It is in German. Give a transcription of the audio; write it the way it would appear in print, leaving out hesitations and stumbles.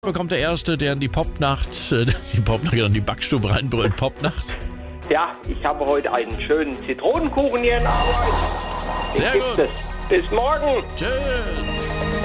Bekommt der Erste, der in die Popnacht, die Backstube reinbrüllt, Popnacht. Ja, ich habe heute einen schönen Zitronenkuchen hier in Arbeit. Sehr gut. Bis morgen. Tschüss.